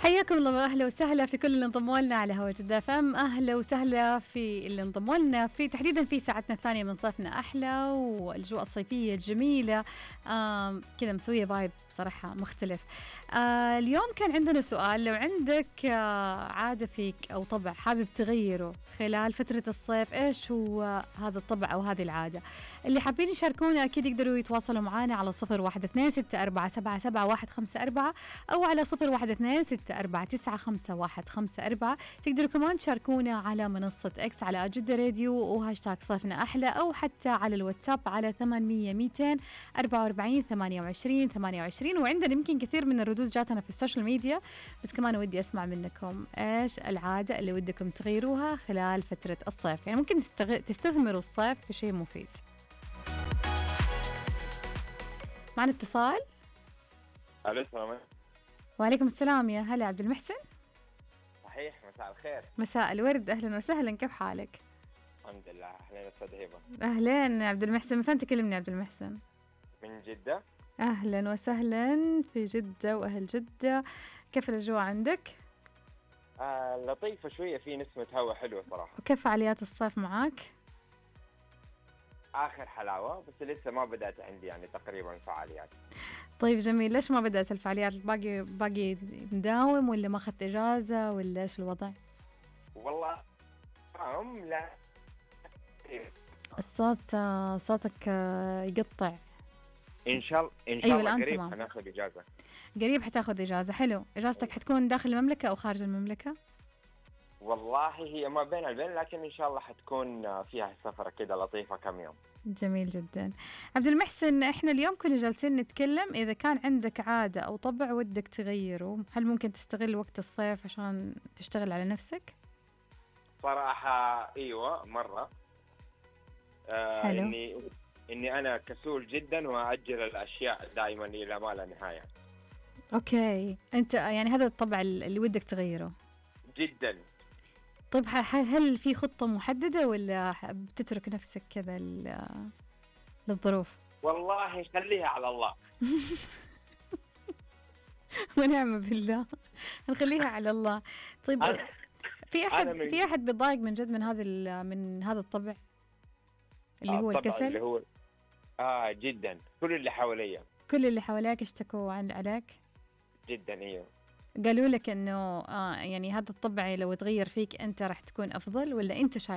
حياكم الله، أهلا وسهلا في كل اللي انضموا لنا على هوا جدة FM. أهلا وسهلا في اللي انضموا لنا في تحديدا في ساعتنا الثانية من صيفنا أحلى والأجواء الصيفية الجميلة. كذا مسوية فايب صراحة مختلف. اليوم كان عندنا سؤال، لو عندك عادة فيك أو طبع حابب تغيره خلال فترة الصيف، إيش هو هذا الطبع أو هذه العادة؟ اللي حابين يشاركونا أكيد يقدروا يتواصلوا معنا على 0126477154 أو على 0126495154. تقدروا كمان تشاركونا على منصة إكس على جدة راديو وهاشتاغ صيفنا أحلى، أو حتى على الواتساب على 800 244 28 28. وعندنا يمكن كثير من الردود جاتنا في السوشيال ميديا، بس كمان ودي أسمع منكم إيش العادة اللي ودكم تغيروها خلال فترة الصيف. يعني ممكن تستثمروا الصيف في شيء مفيد. معنا اتصال. الو، السلام عليكم. وعليكم السلام، يا هلا عبد المحسن. صحيح، مساء الخير. مساء الورد، اهلا وسهلا، كيف حالك؟ الحمد لله. اهلين استاذ هبه. اهلين عبد المحسن، من فين تكلمني عبد المحسن؟ من جده. اهلا وسهلا في جده واهل جده، كيف الاجواء عندك؟ لطيفه شويه، في نسمه هواء حلوه صراحه. وكيف فعاليات الصيف معاك؟ اخر حلاوه، بس لسه ما بدات عندي يعني تقريبا فعاليات. طيب جميل، ليش ما بدأت الفعاليات؟ باقي مداوم ولا ما اخذت اجازه ولا ايش الوضع؟ والله لا. صوتك يقطع. ان شاء أيوة الله قريب تمام. حناخذ اجازه. قريب حتاخذ اجازه، حلو. اجازتك حتكون داخل المملكه او خارج المملكه؟ والله هي ما بين البين، لكن ان شاء الله حتكون فيها سفره كده لطيفه كم يوم. جميل جدا. عبد المحسن، احنا اليوم كنا جالسين نتكلم اذا كان عندك عادة او طبع ودك تغيره، هل ممكن تستغل وقت الصيف عشان تشتغل على نفسك؟ صراحه ايوه مره. حلو. اني انا كسول جدا واجل الاشياء دائما الى ما لا نهايه. اوكي، انت يعني هذا الطبع اللي ودك تغيره جدا. طيب هل في خطة محددة ولا بتترك نفسك كذا للظروف؟ والله خليها على الله. ونعم بالله، نخليها على الله. طيب في أحد بيتضايق من جد من هذا الطبع اللي هو الكسل؟ اللي هو جدا. كل اللي حواليك اشتكوا عليك جدا. ايوه، قالوا لك انه يعني هذا الطبع لو تغير فيك انت راح تكون افضل، ولا انت شايف